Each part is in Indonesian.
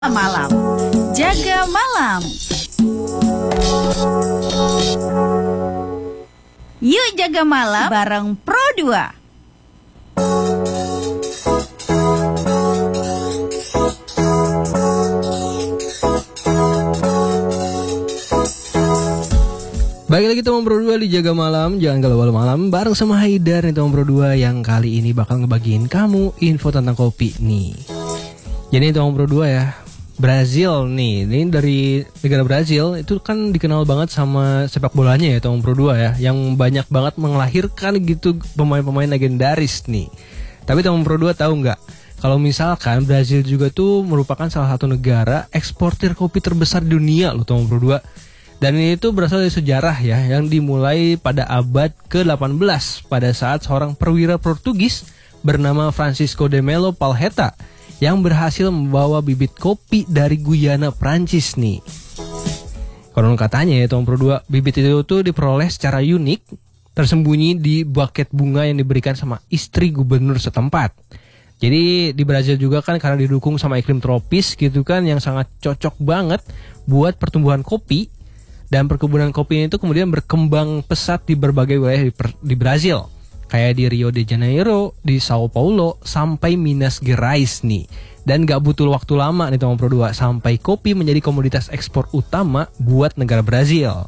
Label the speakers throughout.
Speaker 1: Malam, jaga malam. Yuk jaga malam bareng Pro 2.
Speaker 2: Baik lagi teman Pro 2 di Jaga Malam. Jangan galau malam bareng sama Haidar nih teman Pro 2 yang kali ini bakal ngebagiin kamu info tentang kopi nih. Jadi teman Pro 2 ya, Brazil nih, ini dari negara Brazil itu kan dikenal banget sama sepak bolanya ya teman Pro 2 ya, yang banyak banget melahirkan gitu pemain-pemain legendaris nih. Tapi teman Pro 2 tahu nggak? Kalau misalkan Brazil juga tuh merupakan salah satu negara eksportir kopi terbesar di dunia loh teman Pro 2. Dan ini tuh berasal dari sejarah ya, yang dimulai pada abad ke-18 pada saat seorang perwira Portugis bernama Francisco de Melo Palheta yang berhasil membawa bibit kopi dari Guyana, Prancis nih. Konon katanya ya teman Pro 2, bibit itu tuh diperoleh secara unik, tersembunyi di buket bunga yang diberikan sama istri gubernur setempat. Jadi di Brazil juga kan karena didukung sama iklim tropis gitu kan, yang sangat cocok banget buat pertumbuhan kopi. Dan perkebunan kopi ini tuh kemudian berkembang pesat di berbagai wilayah di Brazil. Kayak di Rio de Janeiro, di Sao Paulo, sampai Minas Gerais nih. Dan gak butuh waktu lama nih teman Pro 2, sampai kopi menjadi komoditas ekspor utama buat negara Brazil.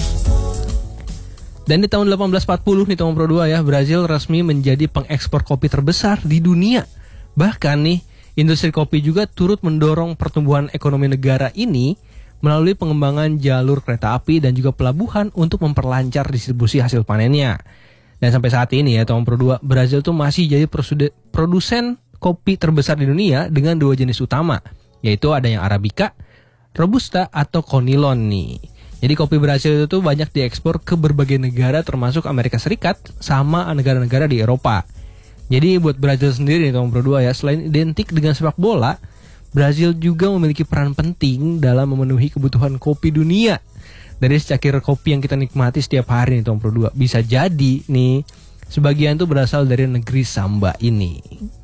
Speaker 2: Dan di tahun 1840 nih teman Pro 2 ya, Brazil resmi menjadi pengekspor kopi terbesar di dunia. Bahkan nih, industri kopi juga turut mendorong pertumbuhan ekonomi negara ini melalui pengembangan jalur kereta api dan juga pelabuhan untuk memperlancar distribusi hasil panennya. Dan sampai saat ini ya teman Pro 2, Brazil tuh masih jadi produsen kopi terbesar di dunia dengan dua jenis utama, yaitu ada yang Arabica, Robusta atau Conilon nih. Jadi kopi Brazil itu tuh banyak diekspor ke berbagai negara termasuk Amerika Serikat sama negara-negara di Eropa. Jadi buat Brazil sendiri nih teman Pro 2 ya, selain identik dengan sepak bola, Brazil juga memiliki peran penting dalam memenuhi kebutuhan kopi dunia. Dari secangkir kopi yang kita nikmati setiap hari nih Tom Pro 2, bisa jadi nih sebagian tuh berasal dari negeri Samba ini.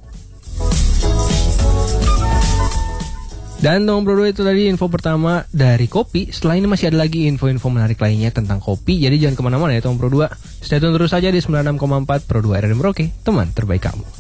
Speaker 2: Dan Tom Pro 2 itu tadi info pertama dari kopi. Setelah ini masih ada lagi info-info menarik lainnya tentang kopi. Jadi jangan kemana-mana ya Tom Pro 2. Stay tune terus saja di 96,4 Pro 2 RRI Merauke, teman terbaik kamu.